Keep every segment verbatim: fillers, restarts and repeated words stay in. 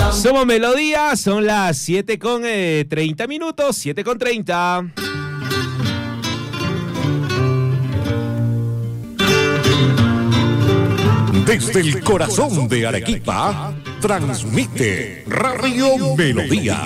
Somos Melodía, son las siete con treinta minutos, siete con treinta. Desde el corazón de Arequipa, transmite Radio Melodía.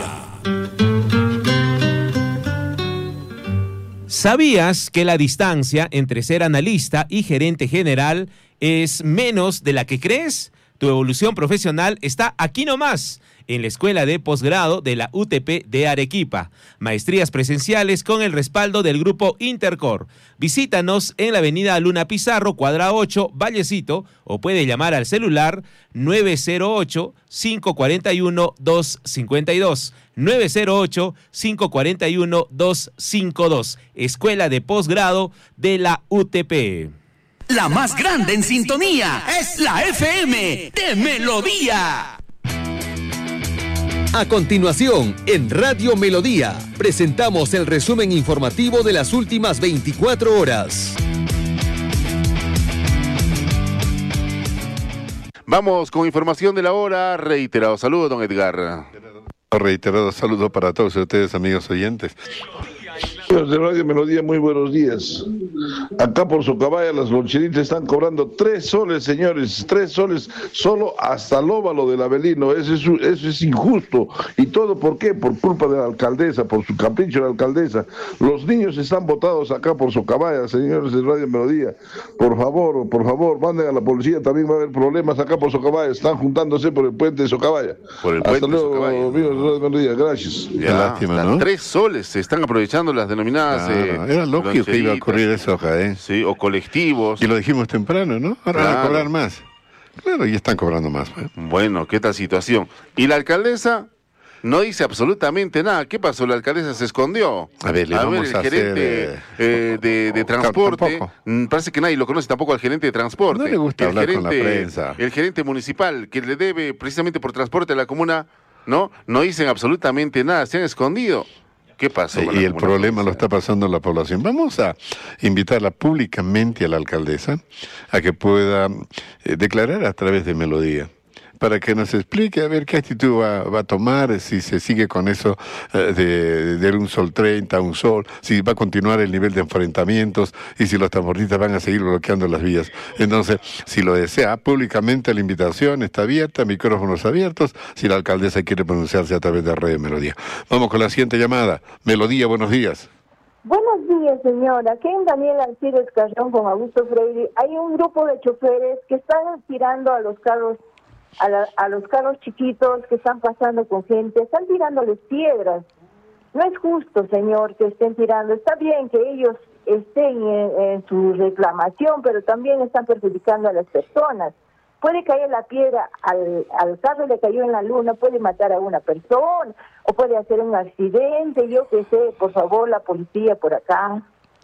¿Sabías que la distancia entre ser analista y gerente general es menos de la que crees? Tu evolución profesional está aquí nomás, en la Escuela de Posgrado de la U T P de Arequipa. Maestrías presenciales con el respaldo del Grupo Intercor. Visítanos en la avenida Luna Pizarro, cuadra ocho, Vallecito, o puede llamar al celular nueve cero ocho, cinco cuatro uno, dos cinco dos. nueve cero ocho, cinco cuatro uno, dos cinco dos. Escuela de Posgrado de la U T P. La más grande en sintonía es la F M de Melodía. A continuación, en Radio Melodía, presentamos el resumen informativo de las últimas veinticuatro horas. Vamos con información de la hora. Reiterado saludo, don Edgar. Reiterado saludo para todos ustedes, amigos oyentes. Amigos de Radio Melodía, muy buenos días. Acá por Socabaya las loncheritas están cobrando tres soles, señores, tres soles solo hasta el óvalo del Avelino. Eso es, eso es injusto. ¿Y todo por qué? Por culpa de la alcaldesa, por su capricho de la alcaldesa. Los niños están botados acá por Socabaya, señores de Radio Melodía. Por favor, por favor, manden a la policía, también va a haber problemas acá por Socabaya. Están juntándose por el puente de Socabaya. Por el puente hasta luego, de Socabaya. Amigos de Radio Melodía, gracias. Ya, Qué lástima, ¿no? Tres soles se están aprovechando las denominadas. Claro, eh, era lógico que iba a ocurrir eso, ¿eh? Sí, o colectivos. Y lo dijimos temprano, ¿no? Ahora Claro. van a cobrar más. Claro, y están cobrando más. ¿eh? Bueno, ¿qué tal situación? Y la alcaldesa no dice absolutamente nada. ¿Qué pasó? La alcaldesa se escondió. A ver, le a vamos ver, el a gerente hacer, eh, de, de transporte. tampoco. mm, Parece que nadie lo conoce tampoco al gerente de transporte. No le gusta el hablar con gerente, la prensa. El gerente municipal que le debe precisamente por transporte a la comuna, ¿no? No dicen absolutamente nada, se han escondido. ¿Qué pasó? Sí, con la y el comuna problema lo provincial? está pasando la población. Vamos a invitarla públicamente a la alcaldesa a que pueda eh, declarar a través de Melodía, para que nos explique a ver qué actitud va, va a tomar, si se sigue con eso eh, de, de un sol treinta, un sol, si va a continuar el nivel de enfrentamientos y si los transportistas van a seguir bloqueando las vías. Entonces, si lo desea públicamente, la invitación está abierta, micrófonos abiertos, si la alcaldesa quiere pronunciarse a través de Radio Melodía. Vamos con la siguiente llamada. Melodía, buenos días. Buenos días, señora. Aquí en Daniel Alcides Carrión con Augusto Freire hay un grupo de choferes que están tirando a los carros A, la, a los carros chiquitos que están pasando con gente, están tirándoles piedras. No es justo, señor, que estén tirando. Está bien que ellos estén en, en su reclamación, pero también están perjudicando a las personas. Puede caer la piedra al, al carro, le cayó en la luna, puede matar a una persona, o puede hacer un accidente, yo qué sé. Por favor, la policía por acá.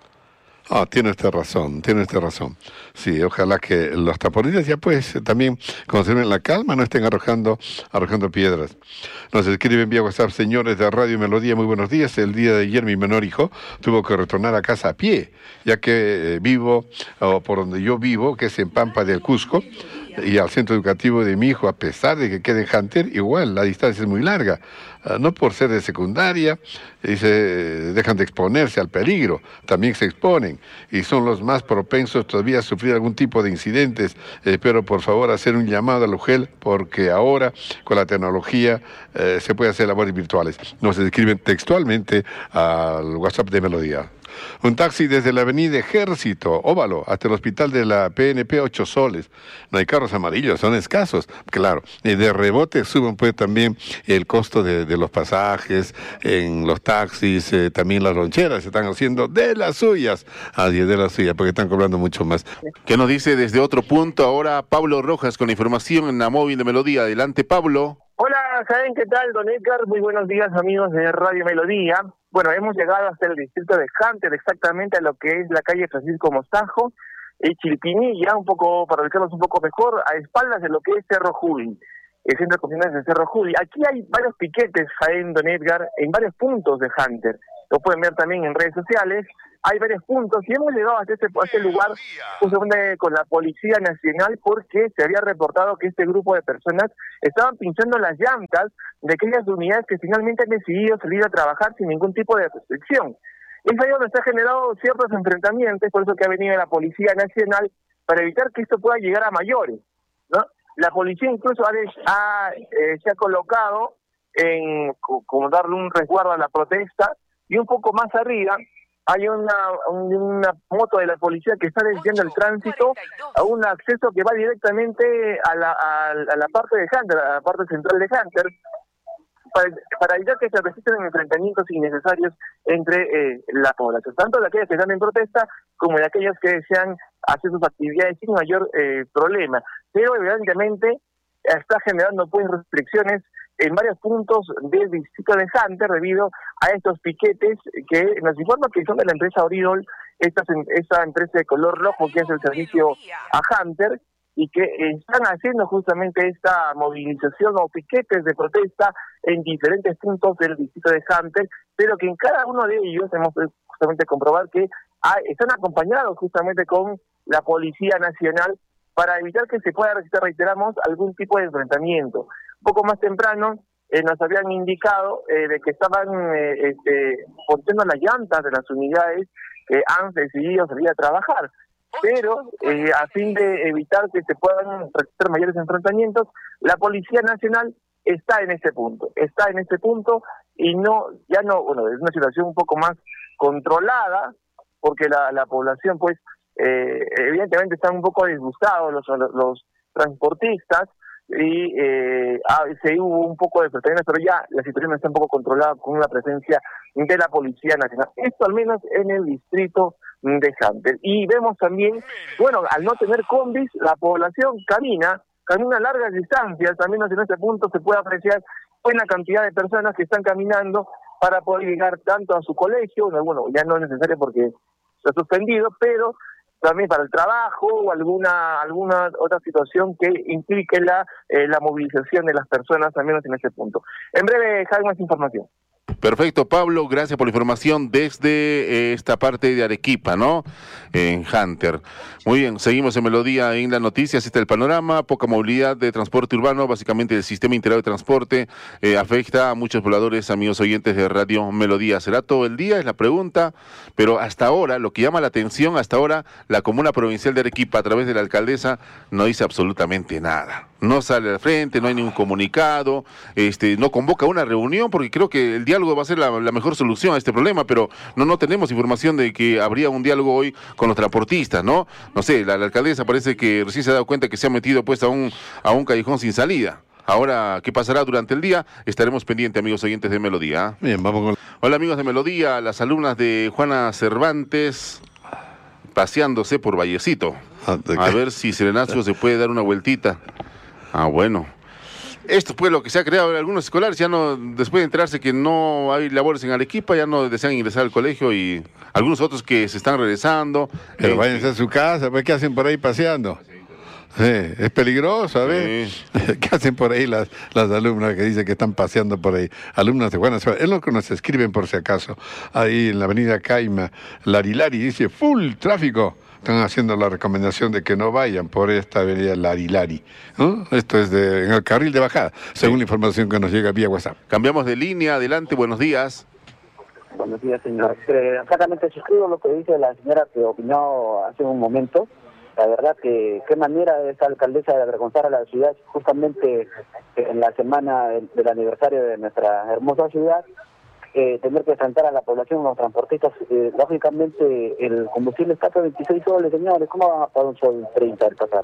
Ah, tiene usted razón, tiene usted razón. Sí, ojalá que los transportistas ya pues también conserven la calma, no estén arrojando, arrojando piedras. Nos escriben vía WhatsApp, señores de Radio Melodía, muy buenos días. El día de ayer mi menor hijo tuvo que retornar a casa a pie, ya que eh, vivo, o por donde yo vivo, que es en Pampa del Cusco, y al centro educativo de mi hijo, a pesar de que quede en Hunter, igual la distancia es muy larga. Uh, no por ser de secundaria, y se dejan de exponerse al peligro, también se exponen y son los más propensos todavía a sufrir algún tipo de incidentes. Eh, pero por favor hacer un llamado a la U G E L, porque ahora con la tecnología eh, se puede hacer labores virtuales. Nos escriben textualmente al WhatsApp de Melodía. Un taxi desde la avenida Ejército, Óvalo, hasta el hospital de la P N P, ocho soles. No hay carros amarillos, son escasos. Claro, y de rebote suben pues también el costo de, de los pasajes, en los taxis, eh, también las loncheras se están haciendo de las suyas. Así es, de las suyas, porque están cobrando mucho más. ¿Qué nos dice desde otro punto ahora Pablo Rojas con la información en la móvil de Melodía? Adelante, Pablo. Hola, ¿saben qué tal, don Edgar? Muy buenos días, amigos de Radio Melodía. Bueno, hemos llegado hasta el distrito de Hunter, exactamente a lo que es la calle Francisco Mostajo, y Chilpinilla, un poco, para ubicarnos un poco mejor, a espaldas de lo que es Cerro Juli, el centro de cocinas de Cerro Juli. Aquí hay varios piquetes, Jaén, don Edgar, en varios puntos de Hunter. Lo pueden ver también en redes sociales. hay varios puntos y hemos llegado hasta este, a este lugar justamente con la Policía Nacional porque se había reportado que este grupo de personas estaban pinchando las llantas de aquellas unidades que finalmente han decidido salir a trabajar sin ningún tipo de restricción. Es ahí donde se han generado ciertos enfrentamientos, por eso que ha venido la Policía Nacional para evitar que esto pueda llegar a mayores, ¿no? La policía incluso ha, ha, eh, se ha colocado en como darle un resguardo a la protesta, y un poco más arriba hay una, una moto de la policía que está desviando el tránsito a un acceso que va directamente a la, a, a la parte de Hunter, a la parte central de Hunter, para, para evitar que se registren enfrentamientos innecesarios entre eh, la población, tanto de aquellos que están en protesta como de aquellos que desean hacer sus actividades sin mayor eh, problema. Pero evidentemente está generando pues restricciones en varios puntos del distrito de Hunter debido a estos piquetes que nos informa que son de la empresa Oridol, esta, esta empresa de color rojo que hace el servicio a Hunter, y que están haciendo justamente esta movilización o piquetes de protesta en diferentes puntos del distrito de Hunter, pero que en cada uno de ellos hemos justamente comprobar que hay, están acompañados justamente con la Policía Nacional para evitar que se pueda, reiteramos, algún tipo de enfrentamiento. Un poco más temprano eh, nos habían indicado eh, de que estaban eh, este, poniendo las llantas de las unidades que han decidido salir a trabajar, pero eh, a fin de evitar que se puedan registrar mayores enfrentamientos, la Policía Nacional está en este punto, está en este punto y no, ya no, bueno, es una situación un poco más controlada, porque la, la población, pues, eh, evidentemente están un poco disgustados los, los, los transportistas, y eh, se hubo un poco de enfrentamientos, pero ya la situación está un poco controlada con la presencia de la Policía Nacional. Esto al menos en el distrito de Hunter. Y vemos también, bueno, al no tener combis, la población camina, camina largas distancias, también en este punto se puede apreciar buena cantidad de personas que están caminando para poder llegar tanto a su colegio, bueno, ya no es necesario porque está suspendido, pero también para el trabajo o alguna alguna otra situación que implique la eh, la movilización de las personas, al menos en ese punto. En breve, Jaime, más información. Perfecto, Pablo, gracias por la información desde eh, esta parte de Arequipa, ¿no? En Hunter. Muy bien, seguimos en Melodía en las noticias. Este es el panorama. Poca movilidad de transporte urbano, básicamente el sistema integrado de transporte eh, afecta a muchos pobladores, amigos oyentes de Radio Melodía. ¿Será todo el día? Es la pregunta, pero hasta ahora, lo que llama la atención, hasta ahora, la Comuna Provincial de Arequipa, a través de la alcaldesa, no dice absolutamente nada. No sale al frente, no hay ningún comunicado, este, no convoca una reunión, porque creo que el diálogo va a ser la, la mejor solución a este problema, pero no no tenemos información de que habría un diálogo hoy con los transportistas, ¿no? No sé, la, la alcaldesa parece que recién se ha dado cuenta que se ha metido pues a un, a un callejón sin salida. Ahora, ¿qué pasará durante el día? Estaremos pendientes, amigos oyentes de Melodía. Bien, vamos con... Hola, amigos de Melodía, las alumnas de Juana Cervantes paseándose por Vallecito. A ver si Serenacio se puede dar una vueltita. Ah, bueno. Esto pues lo que se ha creado en algunos escolares, ya no, después de enterarse que no hay labores en Arequipa, ya no desean ingresar al colegio, y algunos otros que se están regresando. Pero eh, váyanse a su casa, pues, ¿qué hacen por ahí paseando? Sí, es peligroso, ¿ves? Sí. ¿Qué hacen por ahí las, las alumnas que dicen que están paseando por ahí? Alumnas de Juana Cervantes. Es lo que nos escriben por si acaso. Ahí en la avenida Caima, Larilari, dice full tráfico. Están haciendo la recomendación de que no vayan por esta avenida Larilari, ¿no? Esto es de, en el carril de bajada, según sí. la información que nos llega vía WhatsApp. Cambiamos de línea, adelante, buenos días. Buenos días, señor. Eh, claramente suscribo lo que dice la señora que opinó hace un momento. La verdad que qué manera de esta alcaldesa de avergonzar a la ciudad justamente en la semana del, del aniversario de nuestra hermosa ciudad. Eh, tener que enfrentar a la población, los transportistas, eh, lógicamente el combustible está a veintiséis soles, señores, ¿cómo van a pagar un sol treinta al pasar?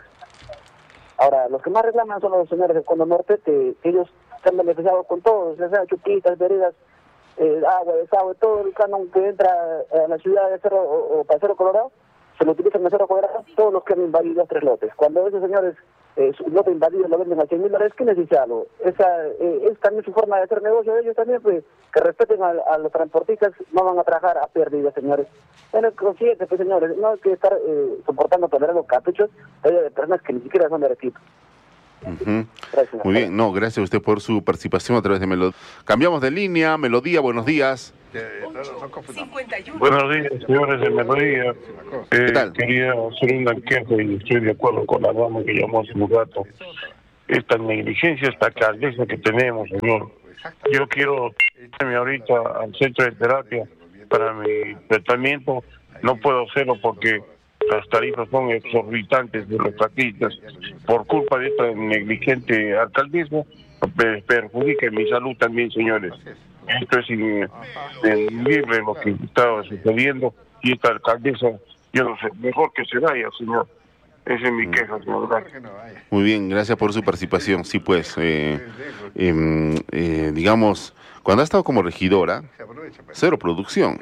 Ahora, los que más reclaman son los señores del Condo Norte, que, que ellos se han beneficiado con todo, ya sea chupitas, veredas, eh, agua, desagüe, todo el canon que entra a la ciudad de Cerro o, o para Cerro Colorado, se lo utilizan en Cerro Colorado, todos los que han invadido tres lotes. Cuando esos señores Eh, su lote invadido lo venden a cien mil dólares, ¿qué necesitarlo? Esa eh, es también su forma de hacer negocio de ellos también, pues, que respeten a, a los transportistas, no van a trabajar a pérdida, señores. Bueno, consciente, pues, señores, no hay que estar eh, soportando, tolerando caprichos de personas que ni siquiera son de Arequipa. Uh-huh. Muy bien, no, gracias a usted por su participación a través de Melodía. Cambiamos de línea, Melodía, buenos días. Buenos días, señores de Melodía. Eh, quería hacer una queja y estoy de acuerdo con la dama que llamó hace un rato. Esta negligencia, esta alcaldesa que tenemos, señor. Yo quiero irme ahorita al centro de terapia para mi tratamiento. No puedo hacerlo porque las tarifas son exorbitantes de los taxistas. Por culpa de esta negligente alcaldesa, perjudica mi salud también, señores. Esto es inentendible lo que estaba sucediendo y esta alcaldesa, yo no sé, mejor que se vaya, señor. Esa es mi queja, señor. Muy bien, gracias por su participación. Sí, pues, eh, eh, eh, digamos, cuando ha estado como regidora, cero producción.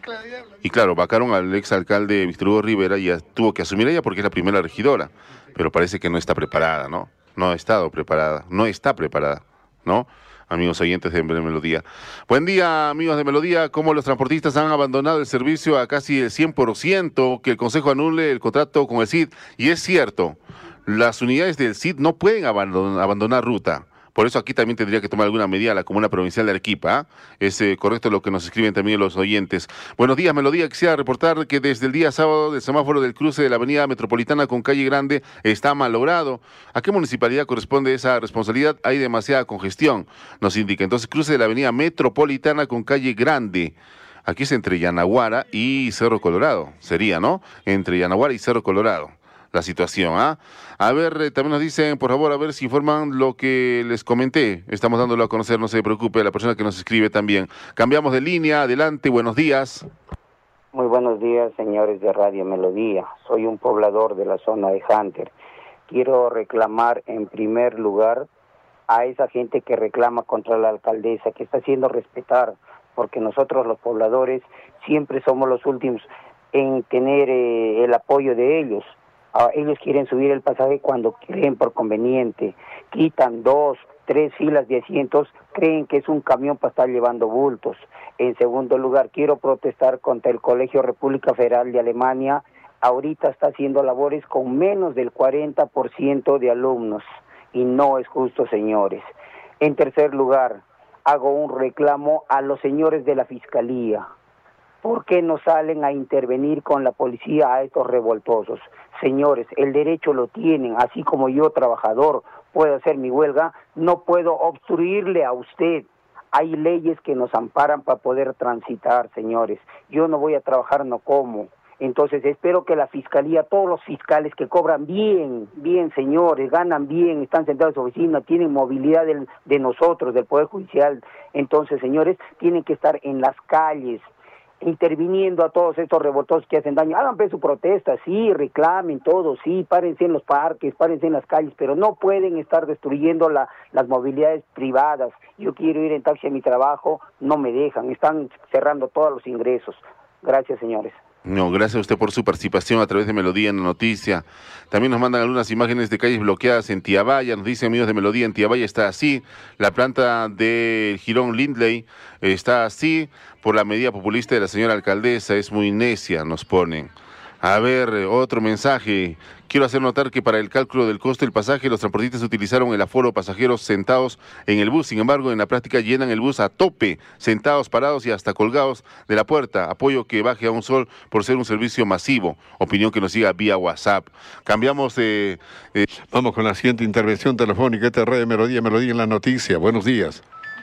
Y claro, vacaron al exalcalde Víctor Hugo Rivera y ya tuvo que asumir ella porque es la primera regidora. Pero parece que no está preparada, ¿no? No ha estado preparada, no está preparada, ¿no? Amigos oyentes de Melodía. Buen día, amigos de Melodía. ¿Cómo los transportistas han abandonado el servicio a casi el cien por ciento? Que el Consejo anule el contrato con el C I D. Y es cierto, las unidades del C I D no pueden abandonar, abandonar ruta. Por eso aquí también tendría que tomar alguna medida la Comuna Provincial de Arequipa. ¿eh? Es eh, correcto lo que nos escriben también los oyentes. Buenos días, Melodía. Quisiera reportar que desde el día sábado el semáforo del cruce de la avenida Metropolitana con Calle Grande está malogrado. ¿A qué municipalidad corresponde esa responsabilidad? Hay demasiada congestión, nos indica. Entonces, cruce de la avenida Metropolitana con Calle Grande. Aquí es entre Yanaguara y Cerro Colorado. Sería, ¿no? Entre Yanaguara y Cerro Colorado. La situación, ¿ah? A ver, eh, también nos dicen, por favor, a ver si informan lo que les comenté. Estamos dándolo a conocer, no se preocupe, la persona que nos escribe también. Cambiamos de línea, adelante, buenos días. Muy buenos días, señores de Radio Melodía. Soy un poblador de la zona de Hunter. Quiero reclamar en primer lugar a esa gente que reclama contra la alcaldesa, que está haciendo respetar, porque nosotros los pobladores siempre somos los últimos en tener eh, el apoyo de ellos. Uh, ellos quieren subir el pasaje cuando creen por conveniente, quitan dos, tres filas de asientos, creen que es un camión para estar llevando bultos. En segundo lugar, quiero protestar contra el Colegio República Federal de Alemania. Ahorita está haciendo labores con menos del cuarenta por ciento de alumnos y no es justo, señores. En tercer lugar, hago un reclamo a los señores de la Fiscalía. ¿Por qué no salen a intervenir con la policía a estos revoltosos? Señores, el derecho lo tienen, así como yo, trabajador, puedo hacer mi huelga, no puedo obstruirle a usted. Hay leyes que nos amparan para poder transitar, señores. Yo no voy a trabajar, no como. Entonces, espero que la Fiscalía, todos los fiscales que cobran bien, bien, señores, ganan bien, están sentados en su oficina, tienen movilidad del, de nosotros, del Poder Judicial. Entonces, señores, tienen que estar en las calles, interviniendo a todos estos revoltosos que hacen daño. Hagan pues su protesta, sí, reclamen todo, sí, párense en los parques, párense en las calles, pero no pueden estar destruyendo la, las movilidades privadas. Yo quiero ir en taxi a mi trabajo, no me dejan, están cerrando todos los ingresos. Gracias, señores. No, gracias a usted por su participación a través de Melodía en la noticia. También nos mandan algunas imágenes de calles bloqueadas en Tiabaya. Nos dicen amigos de Melodía, en Tiabaya está así. La planta de Girón Lindley está así por la medida populista de la señora alcaldesa. Es muy necia, nos ponen. A ver, otro mensaje. Quiero hacer notar que para el cálculo del costo del pasaje, los transportistas utilizaron el aforo pasajeros sentados en el bus. Sin embargo, en la práctica llenan el bus a tope, sentados, parados y hasta colgados de la puerta. Apoyo que baje a un sol por ser un servicio masivo. Opinión que nos siga vía WhatsApp. Cambiamos de... Eh... Vamos con la siguiente intervención telefónica. Esta es Radio Melodía, Melodía en la noticia. Buenos días.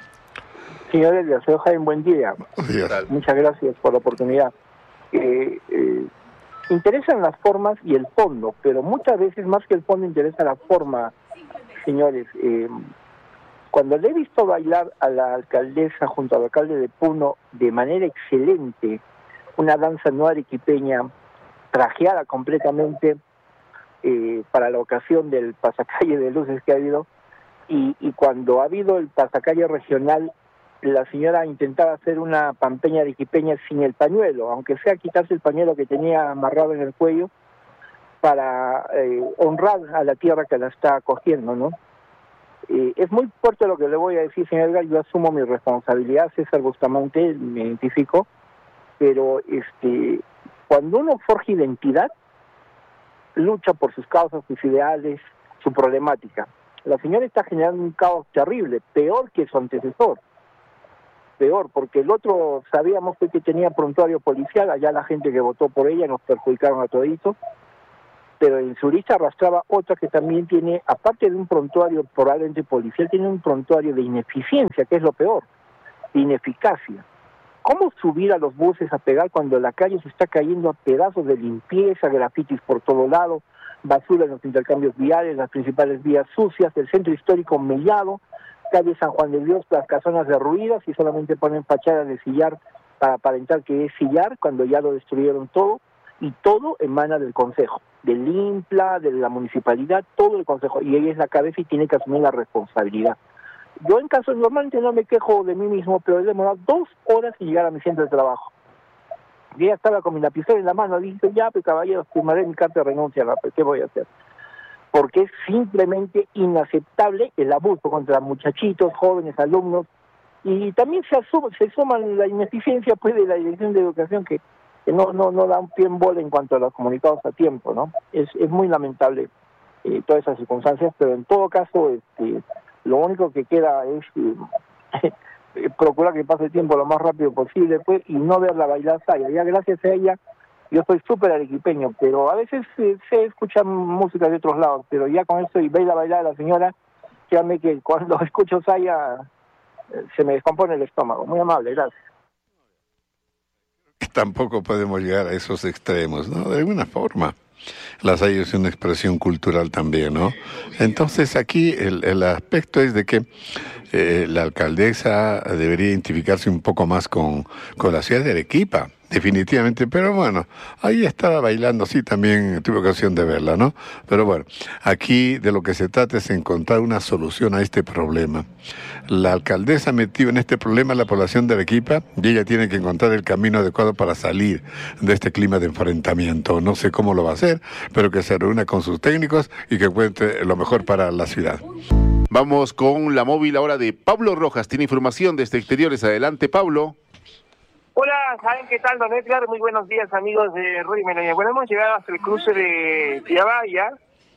Señores, le soy Jaime, buen día. Buenos días. Muchas gracias por la oportunidad. Eh, eh... Interesan las formas y el fondo, pero muchas veces más que el fondo interesa la forma, señores. Eh, cuando le he visto bailar a la alcaldesa junto al alcalde de Puno de manera excelente, una danza no arequipeña, trajeada completamente eh, para la ocasión del pasacalle de luces que ha habido, y, y cuando ha habido el pasacalle regional, la señora intentaba hacer una pampeña arequipeña sin el pañuelo, aunque sea quitarse el pañuelo que tenía amarrado en el cuello para eh, honrar a la tierra que la está acogiendo, ¿no? Eh, es muy fuerte lo que le voy a decir, señor Edgar, yo asumo mi responsabilidad, César Bustamante, me identifico, pero este, cuando uno forja identidad, lucha por sus causas, sus ideales, su problemática. La señora está generando un caos terrible, peor que su antecesor. peor, porque el otro sabíamos que tenía prontuario policial, allá la gente que votó por ella nos perjudicaron a todito, pero en su lista arrastraba otra que también tiene, aparte de un prontuario probablemente policial, tiene un prontuario de ineficiencia, que es lo peor, de ineficacia. ¿Cómo subir a los buses a pegar cuando la calle se está cayendo a pedazos de limpieza, grafitis por todo lado, basura en los intercambios viales, las principales vías sucias, el centro histórico mellado, calle San Juan de Dios, las casonas derruidas y solamente ponen fachadas de sillar para aparentar que es sillar cuando ya lo destruyeron todo, y todo emana del Consejo, del INPLA, de la municipalidad, todo el Consejo, y ella es la cabeza y tiene que asumir la responsabilidad. Yo en caso normalmente no me quejo de mí mismo, pero he demorado dos horas en llegar a mi centro de trabajo. Yo ya estaba con mi lapicero en la mano, dije, ya, pues caballero, firmaré mi carta de renuncia, pues, ¿qué voy a hacer? Porque es simplemente inaceptable el abuso contra muchachitos, jóvenes, alumnos, y también se asuma, se suma la ineficiencia pues de la Dirección de Educación que, que no no no da un pie en bola en cuanto a los comunicados a tiempo, ¿no? Es es muy lamentable eh, todas esas circunstancias, pero en todo caso este lo único que queda es eh, procurar que pase el tiempo lo más rápido posible pues y no verla bailar Saya. Ya gracias a ella yo soy súper arequipeño, pero a veces eh, sé escuchar música de otros lados, pero ya con eso y baila bailar a la señora, créanme que cuando escucho Saya eh, se me descompone el estómago. Muy amable, gracias. Tampoco podemos llegar a esos extremos, ¿no? De alguna forma. La Saya es una expresión cultural también, ¿no? Entonces aquí el, el aspecto es de que eh, la alcaldesa debería identificarse un poco más con, con la ciudad de Arequipa, definitivamente, pero bueno, ahí estaba bailando, sí, también tuve ocasión de verla, ¿no? Pero bueno, aquí de lo que se trata es encontrar una solución a este problema. La alcaldesa metió en este problema a la población de Arequipa y ella tiene que encontrar el camino adecuado para salir de este clima de enfrentamiento. No sé cómo lo va a hacer, pero que se reúna con sus técnicos y que encuentre lo mejor para la ciudad. Vamos con la móvil ahora de Pablo Rojas. Tiene información desde exteriores. Adelante, Pablo. Hola, ¿saben qué tal, don Edgar? Muy buenos días, amigos de Radio Melodía. Bueno, hemos llegado hasta el cruce de Tiabaya,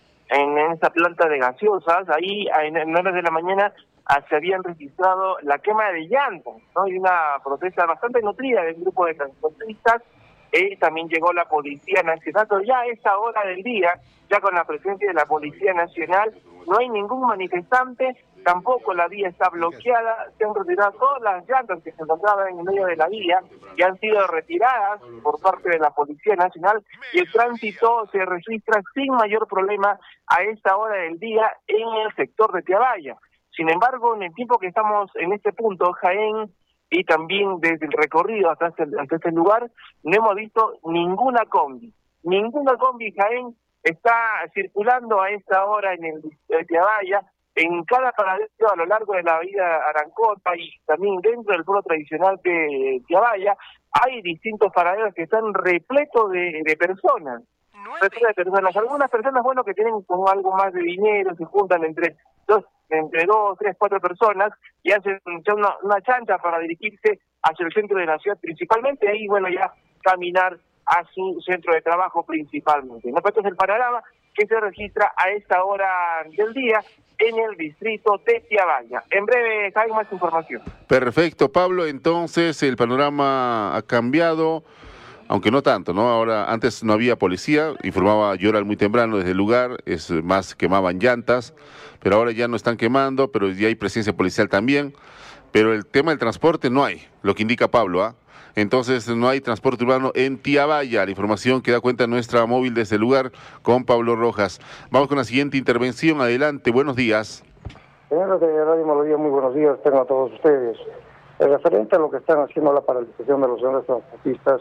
en esta planta de gaseosas. Ahí, en horas de la mañana, se habían registrado la quema de llantas, ¿no? Y una protesta bastante nutrida del grupo de transportistas. Y también llegó la Policía Nacional, pero ya a esta hora del día, ya con la presencia de la Policía Nacional, no hay ningún manifestante, tampoco la vía está bloqueada, se han retirado todas las llantas que se encontraban en el medio de la vía, que han sido retiradas por parte de la Policía Nacional, y el tránsito se registra sin mayor problema a esta hora del día en el sector de Tiabaya. Sin embargo, en el tiempo que estamos en este punto, Jaén, y también desde el recorrido hasta este, hasta este lugar, no hemos visto ninguna combi. Ninguna combi, Jaén, está circulando a esta hora en el de Tiabaya, en cada paradero a lo largo de la avenida Arancota y también dentro del pueblo tradicional de Tiabaya, hay distintos paraderos que están repletos de, de personas. Repletos de personas. Algunas personas, bueno, que tienen como algo más de dinero, se juntan entre dos, entre dos, tres, cuatro personas y hacen una, una chancha para dirigirse hacia el centro de la ciudad principalmente, ahí, bueno, ya caminar a su centro de trabajo principalmente. ¿No? Esto es el panorama que se registra a esta hora del día en el distrito de Tiabaya. En breve hay más información. Perfecto, Pablo. Entonces el panorama ha cambiado, aunque no tanto, ¿no? Ahora, antes no había policía, informaba Yoral muy temprano desde el lugar, es más, quemaban llantas, pero ahora ya no están quemando, pero ya hay presencia policial también, pero el tema del transporte no hay, lo que indica Pablo, ¿ah? ¿eh? Entonces no hay transporte urbano en Tiabaya, la información que da cuenta nuestra móvil desde el lugar con Pablo Rojas. Vamos con la siguiente intervención, adelante, buenos días. Señores de Radio Melodía, muy buenos días, tengo a todos ustedes. En referente a lo que están haciendo la paralización de los señores transportistas,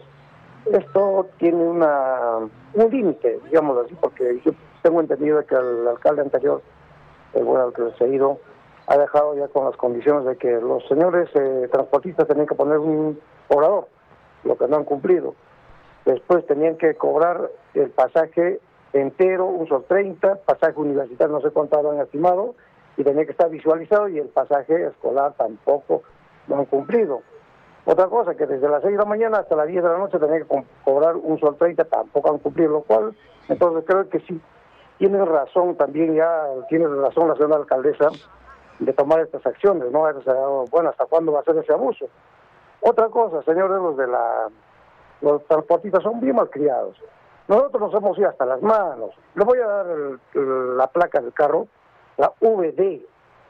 esto tiene una un límite, digamos así, porque yo tengo entendido que el alcalde anterior, el buen alcalde se ha ido, ha dejado ya con las condiciones de que los señores eh, transportistas tenían que poner un cobrador, lo que no han cumplido. Después tenían que cobrar el pasaje entero, un sol treinta, pasaje universitario no sé cuánto habían estimado, y tenía que estar visualizado, y el pasaje escolar tampoco lo han cumplido. Otra cosa, que desde las seis de la mañana hasta las diez de la noche tenía que co cobrar un sol treinta, tampoco han cumplido, lo cual, entonces creo que sí, tiene razón también, ya tiene razón la señora alcaldesa, de tomar estas acciones, ¿no? O sea, bueno, ¿hasta cuándo va a ser ese abuso? Otra cosa, señores, los de la, los transportistas son bien malcriados. Nosotros nos hemos ido hasta las manos. Le voy a dar el, el, la placa del carro, la V D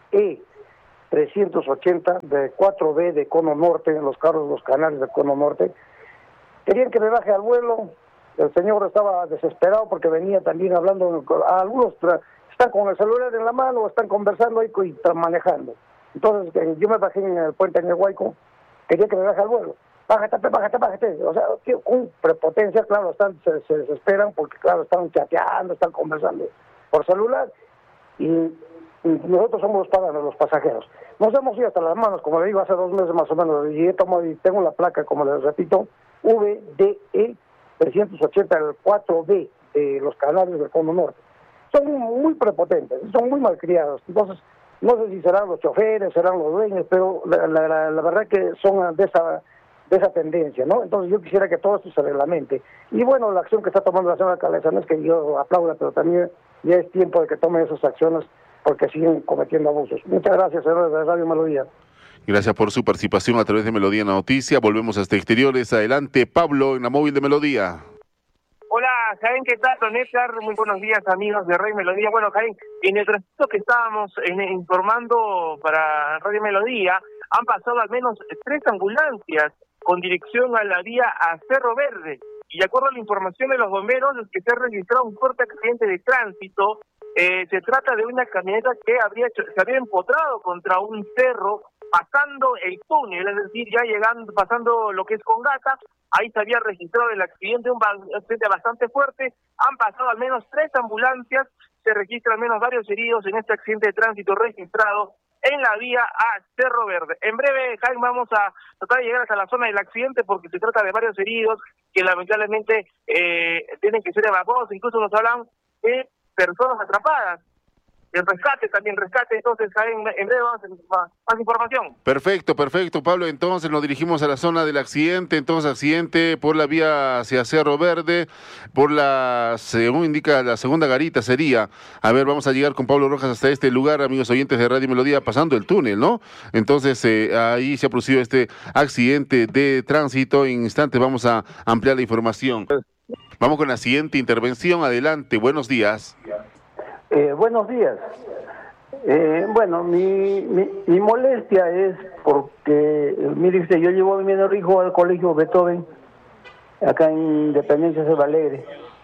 E trescientos ochenta de cuatro B de Cono Norte, en los carros, los canales de Cono Norte. Querían que me baje al vuelo. El señor estaba desesperado porque venía también hablando, a algunos están con el celular en la mano o están conversando ahí y están manejando. Entonces yo me bajé en el puente en el Huayco, quería que me baje al vuelo. Bájate, bájate, bájate. O sea, con prepotencia, claro, están, se, se desesperan porque, claro, están chateando, están conversando por celular y, y nosotros somos los paganos, los pasajeros. Nos hemos ido hasta las manos, como le digo, hace dos meses más o menos, y he tomado, y tengo la placa, como les repito, V D E trescientos ochenta, el cuatro B de los canales del Cono Norte. Son muy prepotentes, son muy malcriados. Entonces, no sé si serán los choferes, serán los dueños, pero la, la, la, la verdad que son de esa de esa tendencia, ¿no? Entonces yo quisiera que todo esto se reglamente. Y bueno, la acción que está tomando la señora alcaldesa no es que yo aplauda, pero también ya es tiempo de que tomen esas acciones porque siguen cometiendo abusos. Muchas gracias, señores de Radio Melodía. Gracias por su participación a través de Melodía en la Noticia. Volvemos hasta exteriores. Adelante, Pablo, en la móvil de Melodía. Hola, Jaén, ¿qué tal? Don Edgar, muy buenos días, amigos de Radio Melodía. Bueno, Jaén, en el transito que estábamos en, informando para Radio Melodía, han pasado al menos tres ambulancias con dirección a la vía a Cerro Verde. Y de acuerdo a la información de los bomberos, es que se ha registrado un fuerte accidente de tránsito. Eh, se trata de una camioneta que habría hecho, se había empotrado contra un cerro, pasando el túnel, es decir, ya llegando, pasando lo que es Congata. Ahí se había registrado el accidente, un accidente bastante fuerte. Han pasado al menos tres ambulancias, se registran al menos varios heridos en este accidente de tránsito registrado en la vía a Cerro Verde. En breve, Jaime, vamos a tratar de llegar hasta la zona del accidente porque se trata de varios heridos que lamentablemente eh, tienen que ser evacuados. Incluso nos hablan de personas atrapadas. El rescate, también rescate, entonces en, en breve vamos a más, más información. Perfecto, perfecto, Pablo, entonces nos dirigimos a la zona del accidente, entonces accidente por la vía hacia Cerro Verde, por la, según indica, la segunda garita sería, a ver, vamos a llegar con Pablo Rojas hasta este lugar, amigos oyentes de Radio Melodía, pasando el túnel, ¿no? Entonces eh, ahí se ha producido este accidente de tránsito, en instantes vamos a ampliar la información. Vamos con la siguiente intervención, adelante, buenos días. Eh, buenos días. Eh, bueno, mi, mi, mi molestia es porque, mire usted, yo llevo a mi menor hijo al colegio Beethoven, acá en Independencia Cerro Alegre.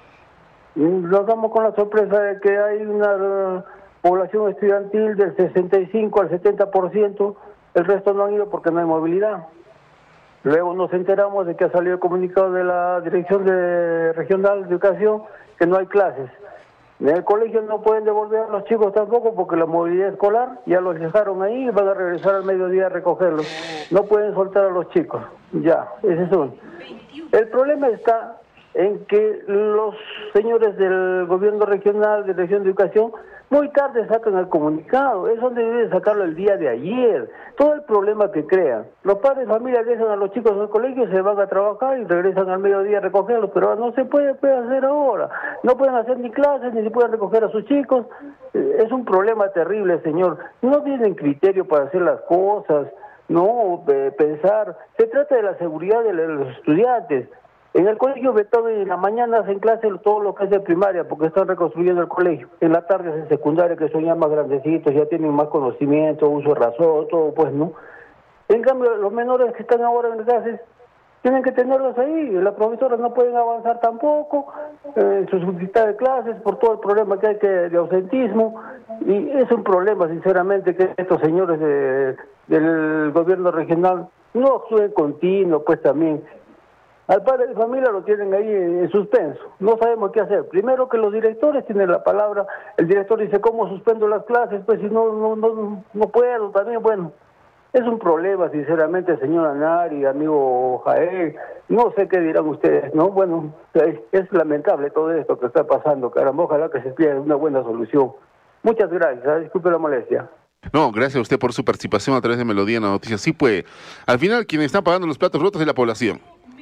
Y nos damos con la sorpresa de que hay una uh, población estudiantil del sesenta y cinco al setenta por ciento, el resto no han ido porque no hay movilidad. Luego nos enteramos de que ha salido el comunicado de la Dirección de Regional de Educación que no hay clases. En el colegio no pueden devolver a los chicos tampoco porque la movilidad escolar ya los dejaron ahí y van a regresar al mediodía a recogerlos. No pueden soltar a los chicos. Ya, ese es uno. El problema está en que los señores del gobierno regional, de Dirección de Educación, muy tarde sacan el comunicado. Eso debe sacarlo el día de ayer. Todo el problema que crean. Los padres de familia dejan a los chicos al colegio, se van a trabajar y regresan al mediodía a recogerlos, pero no se puede, puede hacer ahora. No pueden hacer ni clases, ni se pueden recoger a sus chicos. Es un problema terrible, señor. No tienen criterio para hacer las cosas, no eh, pensar. Se trata de la seguridad de los estudiantes. En el colegio Beethoven en la mañana hacen clase todo lo que es de primaria porque están reconstruyendo el colegio. En la tarde es en secundaria que son ya más grandecitos, ya tienen más conocimiento, uso de razón, todo pues, ¿no? En cambio, los menores que están ahora en clases tienen que tenerlos ahí. Las profesoras no pueden avanzar tampoco eh, en su subdictada de clases por todo el problema que hay que, de ausentismo. Y es un problema, sinceramente, que estos señores de, del gobierno regional no actúen continuo, pues también. Al padre de familia lo tienen ahí en suspenso, no sabemos qué hacer. Primero que los directores tienen la palabra, el director dice, ¿cómo suspendo las clases? Pues si no no no no puedo también, bueno, es un problema, sinceramente, señor Anari, amigo Jaén, no sé qué dirán ustedes, ¿no? Bueno, es, es lamentable todo esto que está pasando, caramba, ojalá que se pierda una buena solución. Muchas gracias, ¿eh? Disculpe la molestia. No, gracias a usted por su participación a través de Melodía en la Noticia. Sí, pues, al final quien está pagando los platos rotos es la población.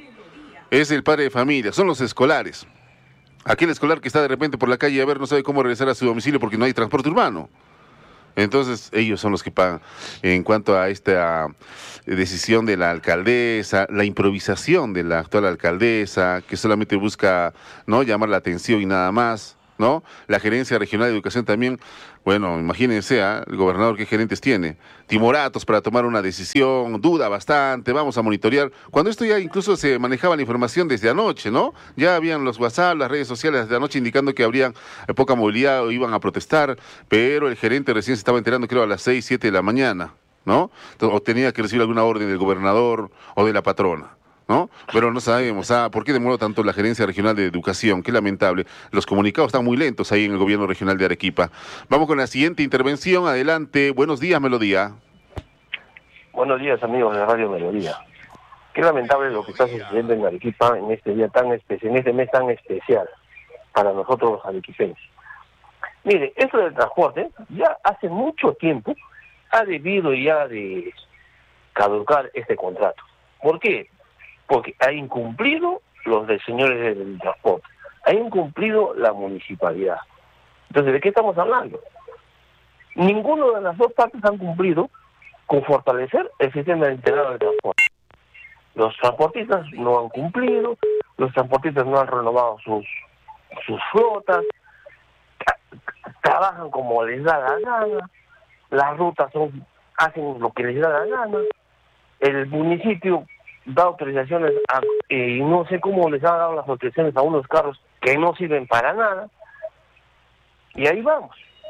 Es el padre de familia, son los escolares. Aquel escolar que está de repente por la calle a ver, no sabe cómo regresar a su domicilio porque no hay transporte urbano. Entonces ellos son los que pagan. En cuanto a esta decisión de la alcaldesa, la improvisación de la actual alcaldesa, que solamente busca, ¿no?, llamar la atención y nada más, ¿no? La Gerencia Regional de Educación también, bueno, imagínense, ¿eh? El gobernador qué gerentes tiene, timoratos para tomar una decisión, duda bastante, vamos a monitorear. Cuando esto ya incluso se manejaba la información desde anoche, ¿no? Ya habían los WhatsApp, las redes sociales desde anoche indicando que habrían poca movilidad o iban a protestar, pero el gerente recién se estaba enterando, creo, a las seis, siete de la mañana, ¿no? O tenía que recibir alguna orden del gobernador o de la patrona, ¿no? Pero no sabemos, ah, ¿por qué demoró tanto la Gerencia Regional de Educación? Qué lamentable. Los comunicados están muy lentos ahí en el gobierno regional de Arequipa. Vamos con la siguiente intervención. Adelante. Buenos días, Melodía. Buenos días, amigos de Radio Melodía. Qué lamentable lo que está sucediendo en Arequipa en este día tan especial, en este mes tan especial para nosotros los arequipeños. Mire, esto del transporte ya hace mucho tiempo ha debido ya de caducar este contrato. ¿Por qué? Porque ha incumplido los de señores del transporte, ha incumplido la municipalidad. Entonces, ¿de qué estamos hablando? Ninguno de las dos partes han cumplido con fortalecer el sistema integrado de transporte. Los transportistas no han cumplido, los transportistas no han renovado sus, sus flotas, tra- trabajan como les da la gana, las rutas son hacen lo que les da la gana, el municipio da autorizaciones a, eh, y no sé cómo les ha dado las autorizaciones a unos carros que no sirven para nada, y ahí vamos.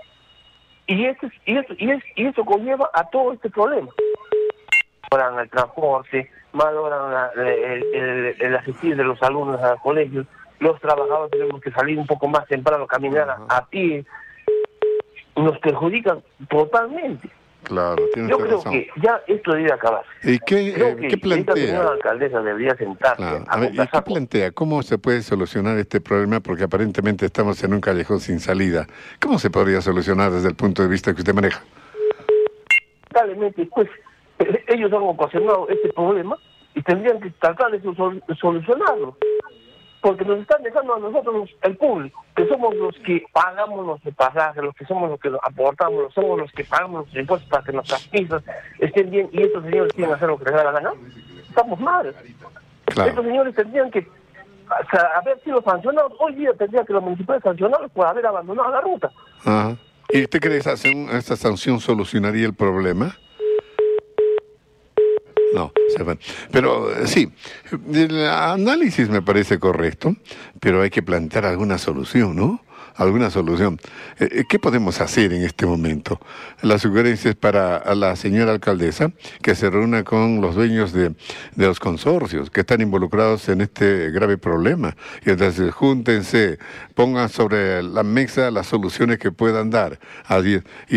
Y este y esto y, es, y eso conlleva a todo este problema. Valoran el transporte, valoran la, el, el, el asistir de los alumnos al colegio, los trabajadores tenemos que salir un poco más temprano, caminar a, a pie, nos perjudican totalmente. Claro, tiene Yo creo razón. que ya esto debe acabar. ¿Y qué, creo eh, que ¿qué plantea? esta señora alcaldesa debería sentarse Claro. a A ver, ¿y conversar. qué plantea? ¿Cómo se puede solucionar este problema? Porque aparentemente estamos en un callejón sin salida. ¿Cómo se podría solucionar desde el punto de vista que usted maneja? Lamentablemente, pues, eh, ellos han ocasionado este problema y tendrían que tratar de sol- solucionarlo. Porque nos están dejando a nosotros, el público, que somos los que pagamos los pasajes, los que somos los que aportamos, los somos los que pagamos los impuestos para que nuestras pistas estén bien, y estos señores quieren hacer lo que les da la gana. Estamos mal. Claro. Estos señores tendrían que o sea, haber sido sancionados. Hoy día tendría que los municipales sancionarlos por haber abandonado la ruta. Ajá. ¿Y usted cree que esa, esa sanción solucionaría el problema? No, se van. Pero eh, sí, el análisis me parece correcto, pero hay que plantear alguna solución, ¿no? Alguna solución. Eh, ¿Qué podemos hacer en este momento? La sugerencia es para la señora alcaldesa que se reúna con los dueños de, de los consorcios que están involucrados en este grave problema. Y entonces júntense, pongan sobre la mesa las soluciones que puedan dar así,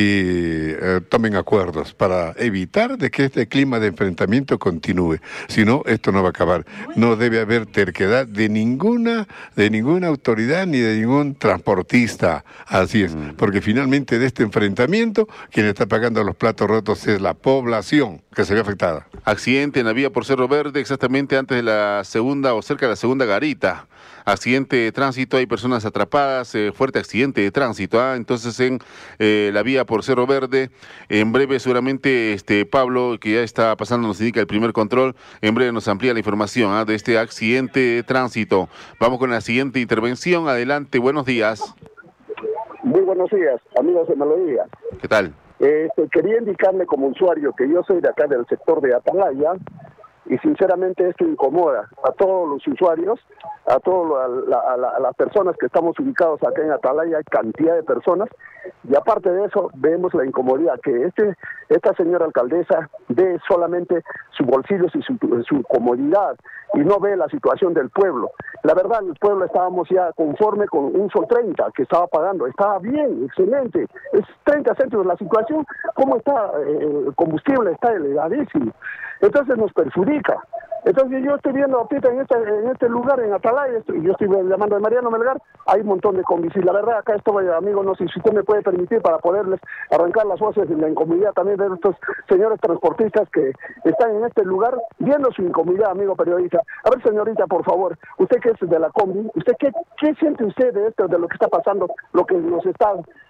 y eh, tomen acuerdos para evitar de que este clima de enfrentamiento continúe. Si no, esto no va a acabar. No debe haber terquedad de ninguna, de ninguna autoridad ni de ningún transportista. Así es, porque finalmente de este enfrentamiento quien está pagando los platos rotos es la población que se ve afectada. Accidente en la vía por Cerro Verde, exactamente antes de la segunda o cerca de la segunda garita. Accidente de tránsito, hay personas atrapadas, eh, fuerte accidente de tránsito. ¿ah? Entonces en eh, la vía por Cerro Verde, en breve seguramente este Pablo, que ya está pasando, nos indica el primer control, en breve nos amplía la información ¿ah? de este accidente de tránsito. Vamos con la siguiente intervención, adelante, buenos días. Muy buenos días, amigos de Melodía. ¿Qué tal? Este, quería indicarle como usuario que yo soy de acá del sector de Atalaya y sinceramente esto incomoda a todos los usuarios, a todas la, a la, a las personas que estamos ubicados acá en Atalaya, hay cantidad de personas, y aparte de eso vemos la incomodidad que este esta señora alcaldesa ve solamente sus bolsillos y su, su comodidad y no ve la situación del pueblo. La verdad, el pueblo estábamos ya conforme con un sol treinta que estaba pagando, estaba bien, excelente, es treinta céntimos la situación, ¿cómo está? El combustible está elevadísimo, entonces nos perjudica. Entonces yo estoy viendo ahorita en este, en este lugar, en Atalaya, estoy, yo estoy llamando a Mariano Melgar, hay un montón de combicis. La verdad, acá estoy, amigo, no sé si usted me puede permitir para poderles arrancar las voces de la incomodidad también de estos señores transportistas que están en este lugar viendo su incomodidad, amigo periodista. A ver, señorita, por favor, usted que es de la combi, ¿usted qué, qué siente usted de esto, de lo que está pasando, lo que nos está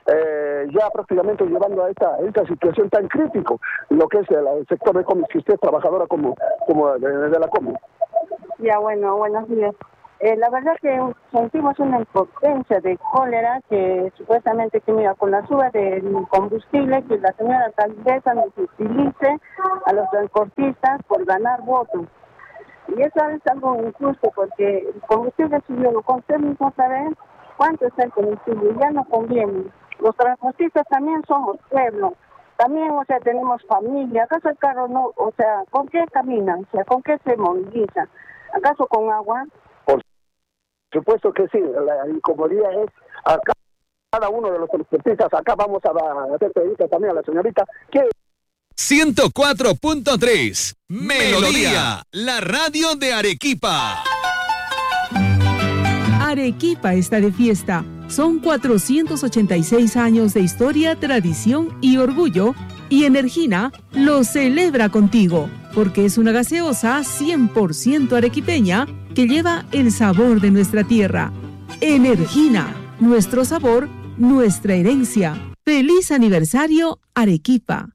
eh, ya prácticamente llevando a esta, esta situación tan crítico, lo que es el, el sector de cómics, que usted es trabajadora como, como de, de la cómic. Ya, bueno, buenos días. Eh, la verdad que sentimos una impotencia de cólera que supuestamente que mira, con la suba del combustible, que la señora alcaldesa nos utilice a los transportistas por ganar votos. Y eso es algo injusto porque el combustible subió, lo usted mismo sabe cuánto está el combustible, ya no conviene. Los transportistas también somos pueblo, también, o sea, tenemos familia. ¿Acaso el carro no, o sea, con qué caminan? O sea, ¿con qué se movilizan? ¿Acaso con agua? Por supuesto que sí, la incomodidad es acá, cada uno de los transportistas, acá vamos a hacer preguntas también a la señorita. ¿Qué? ciento cuatro punto tres Melodía, la radio de Arequipa. Arequipa está de fiesta. Son cuatrocientos ochenta y seis años de historia, tradición y orgullo. Y Energina lo celebra contigo, porque es una gaseosa cien por ciento arequipeña que lleva el sabor de nuestra tierra. Energina, nuestro sabor, nuestra herencia. ¡Feliz aniversario, Arequipa!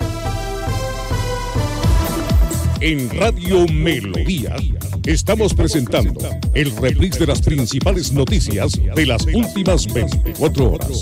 En Radio Melodía estamos presentando el reprise de las principales noticias de las últimas veinticuatro horas.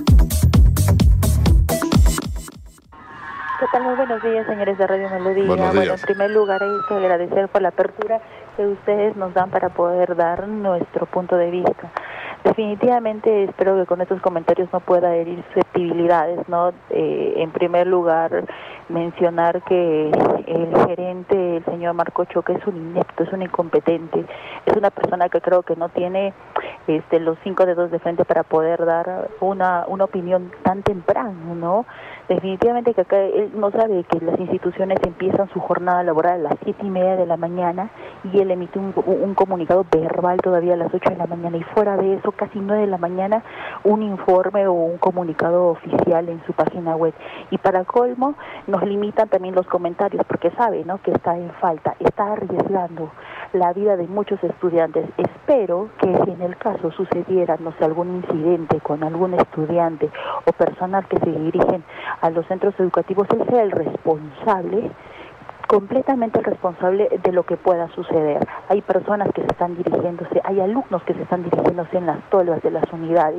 ¿Qué tal? Muy buenos días, señores de Radio Melodía. Buenos bueno, días. en primer lugar hay que agradecer por la apertura que ustedes nos dan para poder dar nuestro punto de vista. Definitivamente espero que con estos comentarios no pueda herir susceptibilidades, ¿no? Eh, en primer lugar, mencionar que el gerente, el señor Marco Choque, es un inepto, es un incompetente, es una persona que creo que no tiene este, los cinco dedos de frente para poder dar una, una opinión tan temprano, ¿no? Definitivamente que acá él no sabe que las instituciones empiezan su jornada laboral a las siete y media de la mañana y él emite un, un comunicado verbal todavía a las ocho de la mañana y fuera de eso, casi nueve de la mañana, un informe o un comunicado oficial en su página web. Y para colmo, nos limitan también los comentarios porque sabe, ¿no?, que está en falta, está arriesgando la vida de muchos estudiantes. Espero que si en el caso sucediera, no sé, algún incidente con algún estudiante o personal que se dirigen a los centros educativos, él sea el responsable, completamente el responsable de lo que pueda suceder. Hay personas que se están dirigiéndose, hay alumnos que se están dirigiéndose en las tolvas de las unidades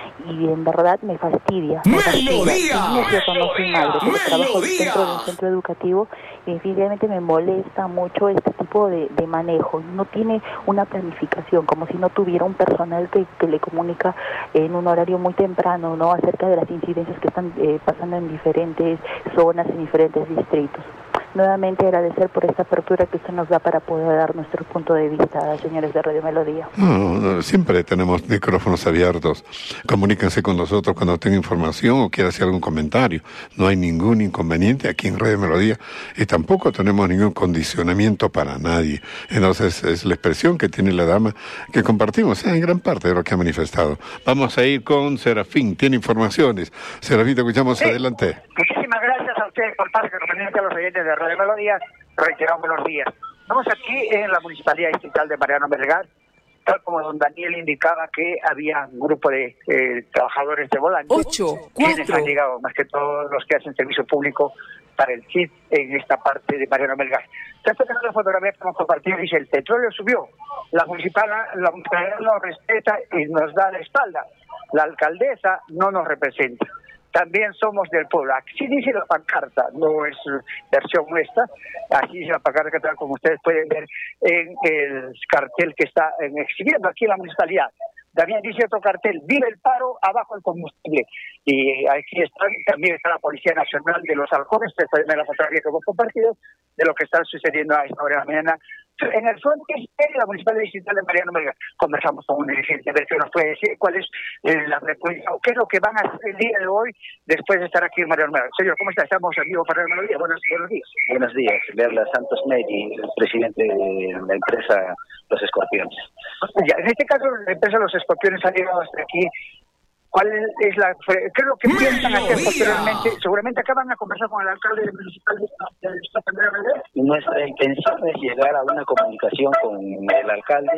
y en verdad me fastidia. Me fastidia. No es cierto, no soy madre, pero trabajo dentro de un centro educativo y definitivamente me molesta mucho este tipo de, de manejo. No tiene una planificación, como si no tuviera un personal que, que le comunica en un horario muy temprano, ¿no?, acerca de las incidencias que están eh, pasando en diferentes zonas, en diferentes distritos. Nuevamente agradecer por esta apertura que usted nos da para poder dar nuestro punto de vista, señores de Radio Melodía. No, no, siempre tenemos micrófonos abiertos. Comuníquense con nosotros cuando tenga información o quiera hacer algún comentario. No hay ningún inconveniente aquí en Radio Melodía y tampoco tenemos ningún condicionamiento para nadie. Entonces es la expresión que tiene la dama que compartimos en gran parte de lo que ha manifestado. Vamos a ir con Serafín, tiene informaciones. Serafín, te escuchamos, sí. Adelante. Muchísimas gracias a ustedes por parte conveniente a los oyentes de Radio Melodía. Reiteramos buenos días. Estamos aquí en la Municipalidad Distrital de Mariano Melgar, tal como don Daniel indicaba que había un grupo de eh, trabajadores de volante. Ocho, quienes han llegado, más que todos los que hacen servicio público para el C I D en esta parte de Mariano Melgar. Esta es la fotografía que hemos compartido, dice, el petróleo subió, la municipal, la municipalidad nos respeta y nos da la espalda, la alcaldesa no nos representa. También somos del pueblo. Así dice la pancarta, no es versión nuestra, así dice la pancarta, tal como ustedes pueden ver en el cartel que está en, exhibiendo aquí en la municipalidad. También dice otro cartel, vive el paro, abajo el combustible. Y aquí está, también está la Policía Nacional de los Halcones, esta es la fotografía que hemos compartido, de lo que está sucediendo a esta hora de la mañana. En el frente de la Municipalidad Distrital de Mariano Melgar. Conversamos con un dirigente, a ver qué nos puede decir cuál es eh, la respuesta, o qué es lo que van a hacer el día de hoy después de estar aquí en Mariano Melgar. Señor, ¿cómo está? Estamos amigos para Radio Melodía. Buenos, buenos días. Buenos días. Le habla Santos Neri, presidente de la empresa Los Escorpiones. Ya, en este caso, la empresa Los Escorpiones ha llegado hasta aquí. ¿Cuál es la, qué es lo que piensan hacer posteriormente? Seguramente acá van a conversar con el alcalde municipal de esta primera vez. Nuestra intención es llegar a una comunicación con el alcalde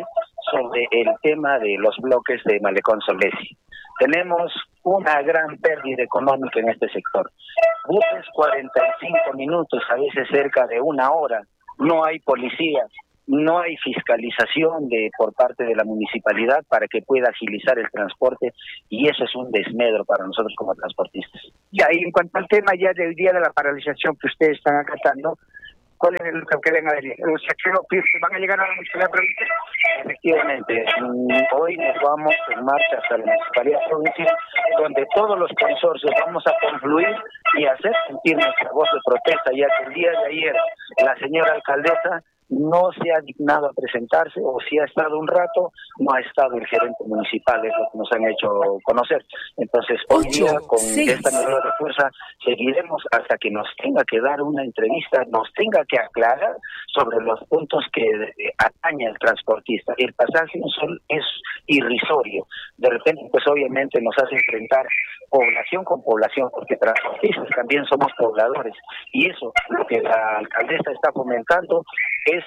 sobre el tema de los bloques de Malecón Solesi. Tenemos una gran pérdida económica en este sector. Buses cuarenta y cinco minutos, a veces cerca de una hora. No hay policía, no hay fiscalización de por parte de la municipalidad para que pueda agilizar el transporte, y eso es un desmedro para nosotros como transportistas. Ya, y en cuanto al tema ya del día de la paralización que ustedes están acatando, ¿cuál es lo que ven a ver? O sea, ¿qué van a llegar a la municipalidad provincial? Efectivamente, hoy nos vamos en marcha hasta la municipalidad provincial, donde todos los consorcios vamos a confluir y hacer sentir nuestra voz de protesta, ya que el día de ayer la señora alcaldesa no se ha dignado a presentarse, o si ha estado un rato, no ha estado el gerente municipal, es lo que nos han hecho conocer. Entonces, hoy día, con esta medida de fuerza, seguiremos hasta que nos tenga que dar una entrevista, nos tenga que aclarar sobre los puntos que atañe al transportista. El pasaje en sol es irrisorio. De repente, pues obviamente nos hace enfrentar población con población, porque transportistas también somos pobladores, y eso, lo que la alcaldesa está fomentando es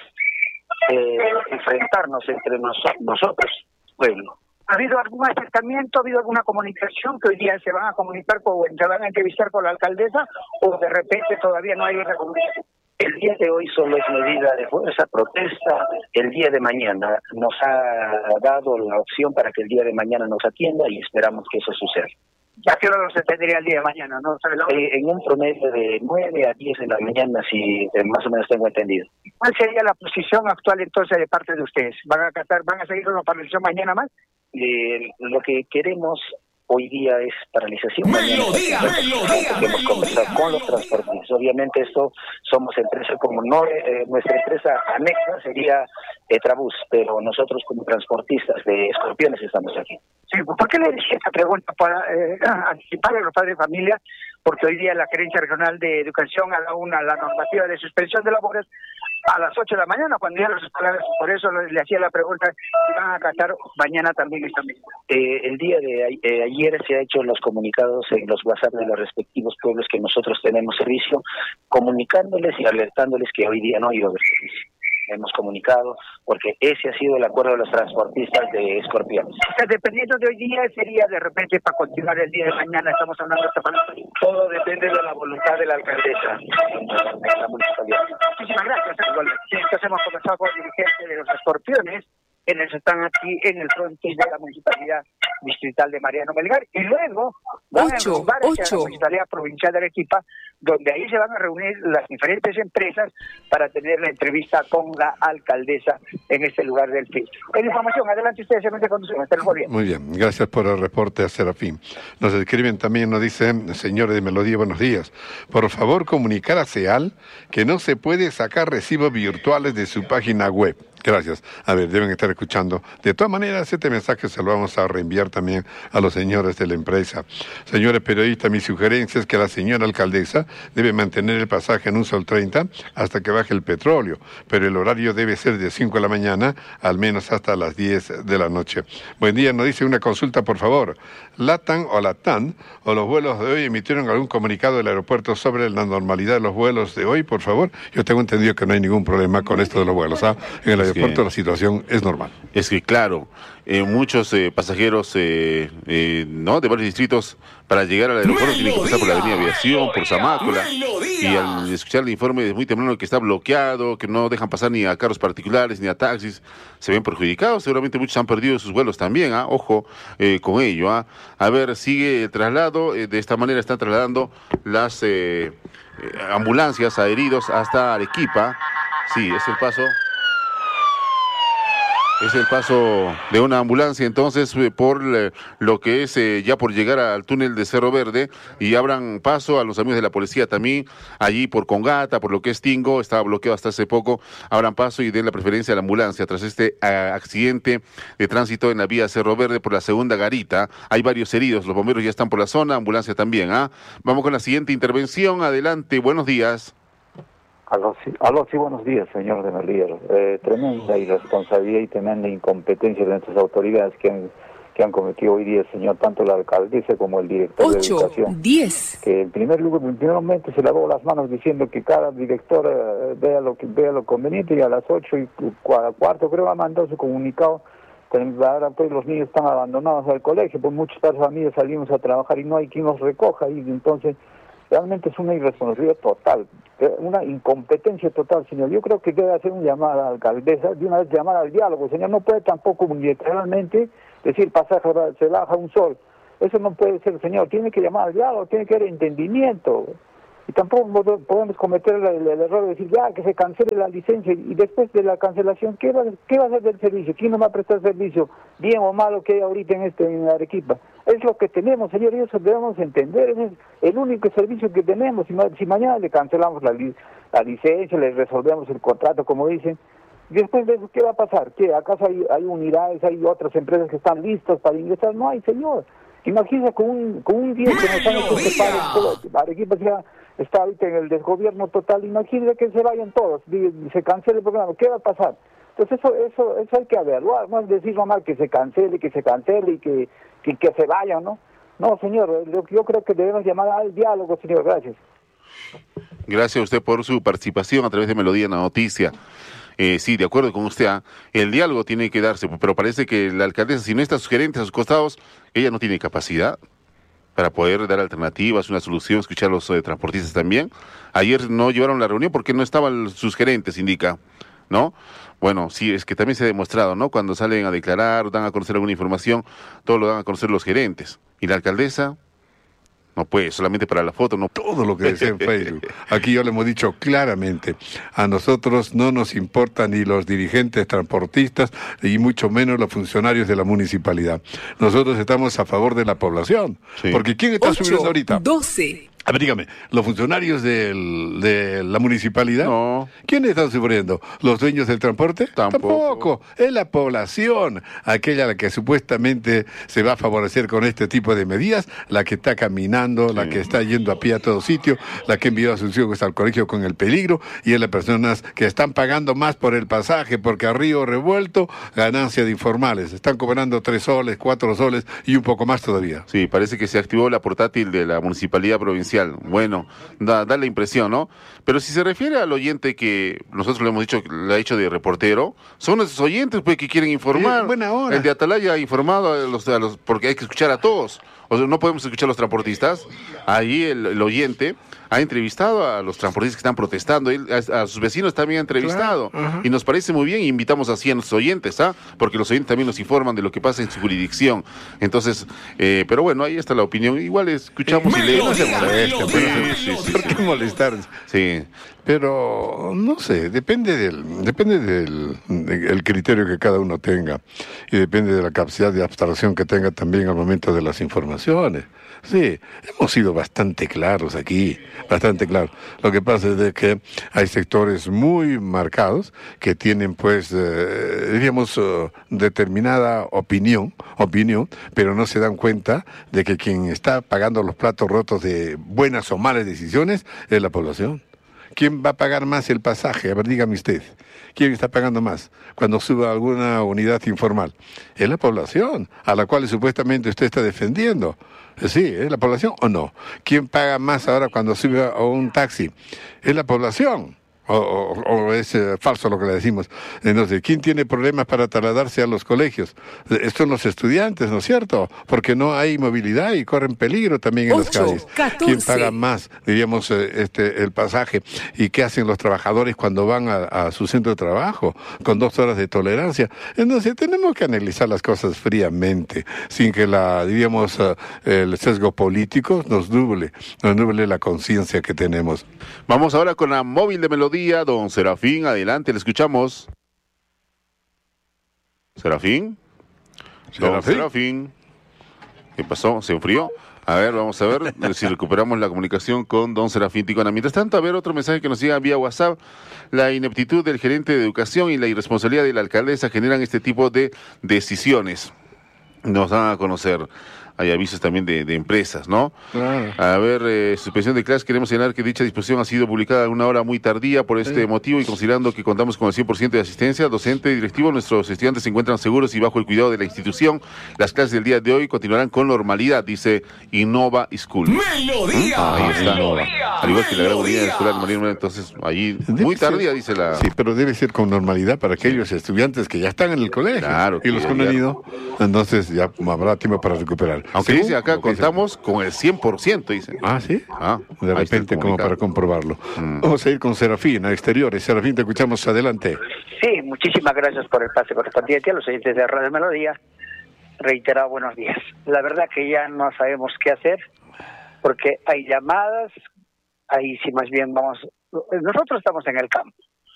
eh, enfrentarnos entre nos, nosotros, pueblo. ¿Ha habido algún acercamiento, ha habido alguna comunicación que hoy día se van a comunicar con, se van a entrevistar con la alcaldesa, o de repente todavía no hay esa comunicación? El día de hoy solo es medida de fuerza, protesta. El día de mañana nos ha dado la opción para que el día de mañana nos atienda, y esperamos que eso suceda. ¿A qué hora se tendría el día de mañana? ¿No? Eh, en un promedio de nueve a diez de la mañana, si eh, más o menos tengo entendido. ¿Cuál sería la posición actual entonces de parte de ustedes? ¿Van a acatar, van a seguir con la paralización mañana más? Eh, lo que queremos hoy día es paralización. Melodía, melodía, que hemos conversado con los transportistas. Obviamente esto somos empresa como no, eh, nuestra empresa anexa sería Etrabús, pero nosotros como transportistas de Escorpiones estamos aquí. Sí, ¿por qué le dije esta pregunta? Para eh, anticipar a los padres de familia, porque hoy día la Gerencia Regional de Educación a la una la normativa de suspensión de labores a las ocho de la mañana, cuando ya los escolares, por eso le, le hacía la pregunta si van a acatar mañana también esta misma. Eh, el día de eh, ayer se ha hecho los comunicados en los WhatsApp de los respectivos pueblos que nosotros tenemos servicio, comunicándoles y alertándoles que hoy día no hay obra de servicio. Hemos comunicado, porque ese ha sido el acuerdo de los transportistas de Escorpiones. O sea, dependiendo de hoy día, sería de repente para continuar el día de mañana, estamos hablando de esta palabra. Todo depende de la voluntad de la alcaldesa, de la municipalidad. Muchísimas gracias. Entonces hemos comenzado con el dirigente de los Escorpiones, quienes están aquí en el frontis de la municipalidad distrital de Mariano Melgar, y luego van ocho, a rumbar hacia la municipalidad provincial de Arequipa, donde ahí se van a reunir las diferentes empresas para tener la entrevista con la alcaldesa en este lugar del filtro. En información, adelante ustedes, se meten con ustedes. Muy bien, gracias por el reporte a Serafín. Nos escriben también, nos dicen, señores de Melodía, buenos días. Por favor, comunicar a SEAL que no se puede sacar recibos virtuales de su página web. Gracias. A ver, deben estar escuchando. De todas maneras, este mensaje se lo vamos a reenviar también a los señores de la empresa. Señores periodistas, mi sugerencia es que la señora alcaldesa debe mantener el pasaje en un sol treinta hasta que baje el petróleo, pero el horario debe ser de cinco de la mañana, al menos hasta las diez de la noche. Buen día, nos dice una consulta, por favor. LATAM o LATAM o los vuelos de hoy emitieron algún comunicado del aeropuerto sobre la normalidad de los vuelos de hoy, por favor. Yo tengo entendido que no hay ningún problema con esto de los vuelos, ¿ah? En el aeropuerto que, la situación es normal. Es que claro, eh, muchos eh, pasajeros eh, eh, no de varios distritos para llegar al aeropuerto tienen que pasar por la avenida Aviación, por Zamácula, y al escuchar el informe es muy temprano que está bloqueado, que no dejan pasar ni a carros particulares ni a taxis, se ven perjudicados. Seguramente muchos han perdido sus vuelos también, ¿ah? Ojo eh, con ello. ¿ah? A ver, sigue el traslado, eh, de esta manera están trasladando las eh, eh, ambulancias a heridos hasta Arequipa. Sí, es el paso. Es el paso de una ambulancia, entonces, por lo que es eh, ya por llegar al túnel de Cerro Verde, y abran paso a los amigos de la policía también, allí por Congata, por lo que es Tingo, estaba bloqueado hasta hace poco, abran paso y den la preferencia a la ambulancia tras este uh, accidente de tránsito en la vía Cerro Verde por la segunda garita. Hay varios heridos, los bomberos ya están por la zona, ambulancia también. ¿ah? Vamos con la siguiente intervención, adelante, buenos días. Aló sí, aló, sí, buenos días, señor de Melíer. Eh, tremenda irresponsabilidad y tremenda incompetencia de nuestras autoridades que han, que han cometido hoy día, señor, tanto la alcaldesa como el director ocho, de educación. diez. Que en primer lugar, en primer momento se lavó las manos diciendo que cada director eh, vea lo que vea lo conveniente, y a las ocho y cuarto creo ha mandado su comunicado Ahora pues los niños están abandonados al colegio, pues muchas familias salimos a trabajar y no hay quien los recoja, y entonces realmente es una irresponsabilidad total, una incompetencia total, señor. Yo creo que debe hacer un llamado a la alcaldesa, de una vez llamar al diálogo, señor. No puede tampoco unilateralmente decir pasaje se baja un sol. Eso no puede ser, señor. Tiene que llamar al diálogo, tiene que haber entendimiento. Y tampoco podemos cometer el, el, el error de decir ya que se cancele la licencia, y después de la cancelación, ¿qué va, qué va a hacer del servicio? ¿Quién nos va a prestar servicio, bien o malo, que hay ahorita en este en Arequipa? Es lo que tenemos, señor, y eso debemos entender. Ese es el único servicio que tenemos. Si, si mañana le cancelamos la, la licencia, le resolvemos el contrato, como dicen, después de eso, ¿qué va a pasar? ¿Qué? ¿Acaso hay, hay unidades, hay otras empresas que están listas para ingresar? No hay, señor. Imagínese con un, con un día que nos han hecho que paguen, Arequipa sea, está ahorita en el desgobierno total. Imagínese que se vayan todos, se cancele el programa, ¿qué va a pasar? Entonces eso eso eso hay que evaluar, no es decir nomás que se cancele, que se cancele y que, que, que se vayan, ¿no? No, señor, yo, yo creo que debemos llamar al diálogo, señor, gracias. Gracias a usted por su participación a través de Melodía en la Noticia. Eh, sí, de acuerdo con usted, ¿eh? El diálogo tiene que darse, pero parece que la alcaldesa, si no está sugerente a sus costados, ella no tiene capacidad para poder dar alternativas, una solución, escuchar a los eh, transportistas también. Ayer no llevaron la reunión porque no estaban sus gerentes, indica, ¿no? Bueno, sí, es que también se ha demostrado, ¿no? Cuando salen a declarar, dan a conocer alguna información, todo lo dan a conocer los gerentes. Y la alcaldesa no puede, solamente para la foto, no. Todo lo que decía en Facebook. Aquí ya le hemos dicho claramente, a nosotros no nos importan ni los dirigentes transportistas y mucho menos los funcionarios de la municipalidad. Nosotros estamos a favor de la población. Sí. Porque ¿quién está ocho, subiendo ahorita? doce. A ver, dígame, ¿los funcionarios del, de la municipalidad? No. ¿Quiénes están sufriendo? ¿Los dueños del transporte? Tampoco. Tampoco. Es la población, aquella a la que supuestamente se va a favorecer con este tipo de medidas, la que está caminando, sí. La que está yendo a pie a todo sitio, la que envió a sus hijos al colegio con el peligro, y es las personas que están pagando más por el pasaje, porque a río revuelto, ganancia de informales. Están cobrando tres soles, cuatro soles y un poco más todavía. Sí, parece que se activó la portátil de la municipalidad provincial. Bueno, da, da la impresión, ¿no? Pero si se refiere al oyente que nosotros le hemos dicho, le ha hecho de reportero, son esos oyentes pues que quieren informar. Sí, buena hora. El de Atalaya ha informado a los, a los, porque hay que escuchar a todos. O sea, no podemos escuchar a los transportistas. Ahí el, el oyente ha entrevistado a los transportistas que están protestando, él, a, a sus vecinos también ha entrevistado, claro. Y nos parece muy bien, y invitamos así a nuestros oyentes, ¿ah? Porque los oyentes también nos informan de lo que pasa en su jurisdicción. Entonces, eh, pero bueno, ahí está la opinión. Igual escuchamos y leemos. ¿Por qué molestar? Sí. Pero, no sé, depende del depende del de, el criterio que cada uno tenga, y depende de la capacidad de abstracción que tenga también al momento de las informaciones. Sí, hemos sido bastante claros aquí, bastante claros. Lo que pasa es de que hay sectores muy marcados que tienen, pues, eh, diríamos, uh, determinada opinión, opinión, pero no se dan cuenta de que quien está pagando los platos rotos de buenas o malas decisiones es la población. ¿Quién va a pagar más el pasaje? A ver, dígame usted. ¿Quién está pagando más cuando suba alguna unidad informal? Es la población, a la cual supuestamente usted está defendiendo. Sí, ¿es la población o no? ¿Quién paga más ahora cuando sube a un taxi? Es la población. O, o, o es eh, falso lo que le decimos. Entonces, ¿quién tiene problemas para trasladarse a los colegios? Estos son los estudiantes, ¿no es cierto? Porque no hay movilidad y corren peligro también en las calles. catorce. ¿Quién paga más, diríamos, eh, este el pasaje? ¿Y qué hacen los trabajadores cuando van a, a su centro de trabajo con dos horas de tolerancia? Entonces, tenemos que analizar las cosas fríamente, sin que la, diríamos, uh, el sesgo político nos nuble, nos nuble la conciencia que tenemos. Vamos ahora con la móvil de Melodía. Don Serafín, adelante, le escuchamos. ¿Serafín? Don ¿Serafín? Serafín. ¿Qué pasó? ¿Se enfrió? A ver, vamos a ver si recuperamos la comunicación con don Serafín Ticona. Mientras tanto, a ver otro mensaje que nos llega vía WhatsApp. La ineptitud del gerente de educación y la irresponsabilidad de la alcaldesa generan este tipo de decisiones. Nos dan a conocer. hay avisos también de, de empresas, ¿no? Claro. A ver, eh, suspensión de clases, queremos señalar que dicha disposición ha sido publicada a una hora muy tardía por este Sí. motivo y considerando que contamos con el cien por ciento de asistencia docente y directivo, nuestros estudiantes se encuentran seguros y bajo el cuidado de la institución. Las clases del día de hoy continuarán con normalidad, dice Innova School. Melodía. Ah, ahí está. Melodía. Al igual que la gran unidad Melodía. escolar de María Hermana, entonces ahí Debe muy tardía, ser- dice la... Sí, pero debe ser con normalidad para aquellos estudiantes que ya están en el colegio. Claro, y los que que no ya- han ido, entonces ya habrá tiempo para recuperar. Aunque Según dice acá, lo que dice- contamos con el cien por ciento, dice. Ah, ¿sí? Ah, De ahí está el repente, como comunicado. para comprobarlo. Mm. Vamos a ir con Serafín, a exteriores. Serafín, te escuchamos, adelante. Sí, muchísimas gracias por el pase correspondiente a los oyentes de Radio Melodía. Reiterado buenos días. La verdad que ya no sabemos qué hacer porque hay llamadas, ahí sí más bien vamos, nosotros estamos en el campo,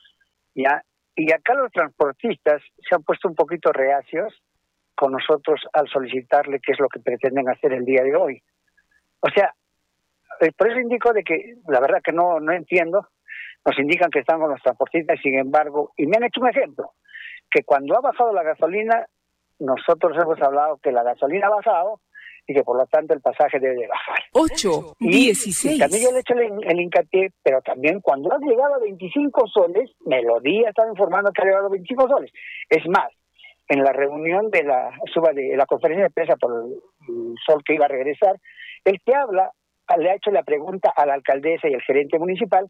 ¿ya? Y acá los transportistas se han puesto un poquito reacios con nosotros al solicitarle qué es lo que pretenden hacer el día de hoy. O sea, eh, por eso indico de que la verdad que no, no entiendo. Nos indican que están con los transportistas, sin embargo, y me han hecho un ejemplo, que cuando ha bajado la gasolina, nosotros hemos hablado que la gasolina ha bajado y que por lo tanto el pasaje debe de bajar. ocho, Y, dieciséis. y también yo le he hecho el, el hincapié, pero también cuando ha llegado a veinticinco soles, Melodía estaba informando que ha llegado a veinticinco soles. Es más, en la reunión de la suba de la conferencia de prensa por el, el sol que iba a regresar, el que habla le ha hecho la pregunta a la alcaldesa y al gerente municipal.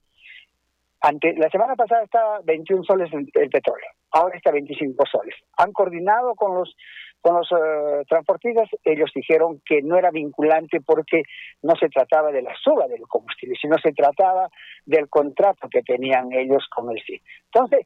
Ante, la semana pasada estaba veintiún soles el, el petróleo, ahora está veinticinco soles. Han coordinado con los con los uh, transportistas, ellos dijeron que no era vinculante porque no se trataba de la suba del combustible, sino se trataba del contrato que tenían ellos con el C I. Entonces,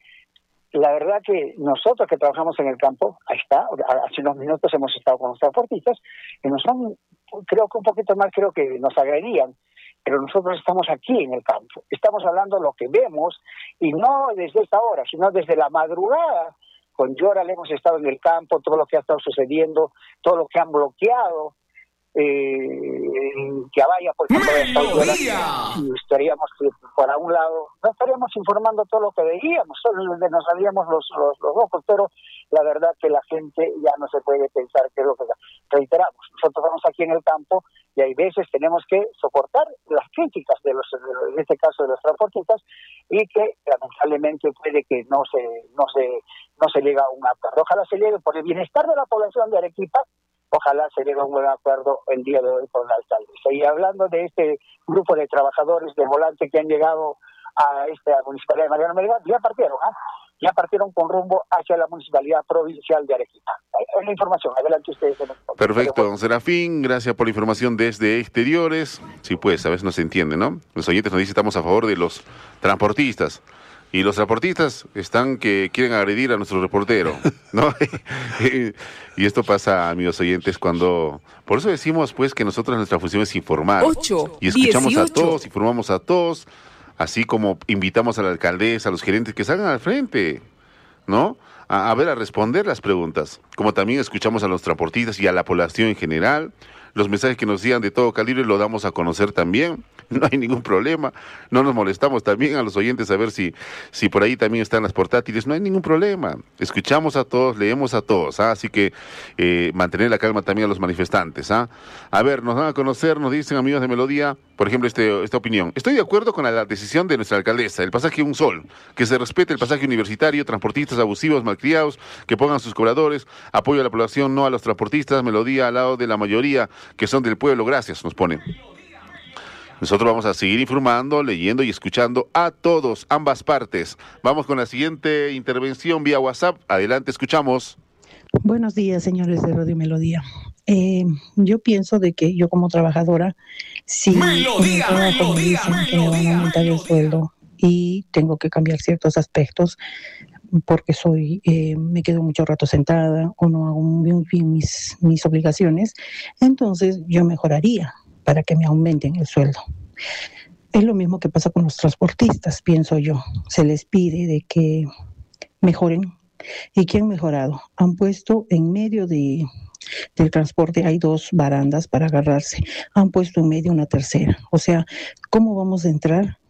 la verdad que nosotros que trabajamos en el campo, ahí está, hace unos minutos hemos estado con los transportistas, y nos han, creo que un poquito más, creo que nos agredían, pero nosotros estamos aquí en el campo, estamos hablando de lo que vemos, y no desde esta hora, sino desde la madrugada. Con Yoral hemos estado en el campo, todo lo que ha estado sucediendo, todo lo que han bloqueado, eh, que vaya por ejemplo, y estaríamos por un lado, no estaríamos informando todo lo que veíamos, solo nos sabíamos los, los, los locos, pero la verdad que la gente ya no se puede pensar qué es lo que reiteramos. Nosotros vamos aquí en el campo y hay veces tenemos que soportar las críticas de los, en este caso de los transportistas, y que lamentablemente puede que no se no se no se llegue a un acuerdo. Ojalá se llegue por el bienestar de la población de Arequipa, ojalá se llegue a un buen acuerdo el día de hoy con la alcaldesa. Y hablando de este grupo de trabajadores de Volante que han llegado a esta municipalidad de Mariano Melgar, ya partieron, ¿ah? ¿eh? Ya partieron con rumbo hacia la municipalidad provincial de Arequipa. Es la información, adelante ustedes. Perfecto, don Serafín, gracias por la información desde exteriores. Sí, pues, a veces no se entiende, ¿no? Los oyentes nos dicen que estamos a favor de los transportistas. Y los transportistas están que quieren agredir a nuestro reportero, ¿no? Y esto pasa, amigos oyentes, cuando... Por eso decimos, pues, que nosotros nuestra función es informar. ocho, y escuchamos dieciocho. a todos, informamos a todos, así como invitamos a la alcaldesa, a los gerentes que salgan al frente, ¿no? A, a ver, a responder las preguntas. Como también escuchamos a los transportistas y a la población en general. Los mensajes que nos digan de todo calibre lo damos a conocer también. No hay ningún problema. No nos molestamos también a los oyentes a ver si, si por ahí también están las portátiles. No hay ningún problema. Escuchamos a todos, leemos a todos. ¿ah? Así que eh, mantener la calma también a los manifestantes. ¿ah? A ver, nos van a conocer, nos dicen amigos de Melodía, por ejemplo, este, esta opinión. Estoy de acuerdo con la, la decisión de nuestra alcaldesa, el pasaje un sol, que se respete el pasaje universitario, transportistas abusivos, malcriados, que pongan sus cobradores, apoyo a la población, no a los transportistas, Melodía al lado de la mayoría que son del pueblo. Gracias, nos pone. Nosotros vamos a seguir informando, leyendo y escuchando a todos, ambas partes. Vamos con la siguiente intervención vía WhatsApp. Adelante, escuchamos. Buenos días, señores de Radio Melodía. Eh, yo pienso de que yo como trabajadora, si Melodía, en el trabajo me dicen que me van a aumentar el sueldo y tengo que cambiar ciertos aspectos porque soy eh, me quedo mucho rato sentada o no hago muy bien mis, mis obligaciones, entonces yo mejoraría para que me aumenten el sueldo. Es lo mismo que pasa con los transportistas, pienso yo. Se les pide de que mejoren. ¿Y qué han mejorado? Han puesto en medio de, del transporte, hay dos barandas para agarrarse. Han puesto en medio una tercera. O sea, ¿cómo vamos a entrar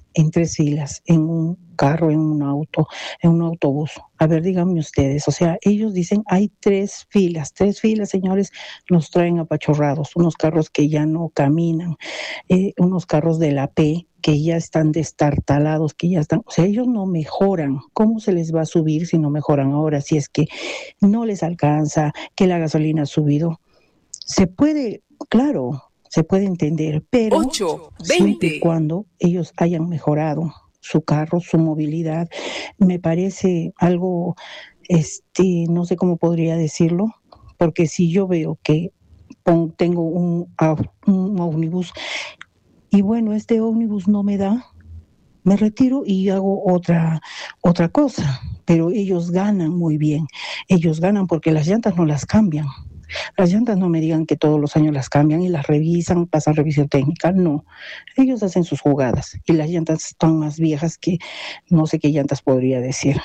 en tres filas, en un carro, en un auto, en un autobús. A ver, díganme ustedes, o sea, ellos dicen hay tres filas, tres filas, señores, nos traen apachorrados, unos carros que ya no caminan, eh, unos carros de la P que ya están destartalados, que ya están, o sea, ellos no mejoran. ¿Cómo se les va a subir si no mejoran ahora? Si es que no les alcanza, que la gasolina ha subido. Se puede, claro, se puede entender, pero ocho, siempre y cuando ellos hayan mejorado su carro, su movilidad, me parece algo, este, no sé cómo podría decirlo, porque si yo veo que pon, tengo un, un ómnibus y bueno, este ómnibus no me da, me retiro y hago otra, otra cosa, pero ellos ganan muy bien, ellos ganan porque las llantas no las cambian. Las llantas no me digan que todos los años las cambian y las revisan, pasan revisión técnica, no. Ellos hacen sus jugadas y las llantas están más viejas que no sé qué llantas podría decir.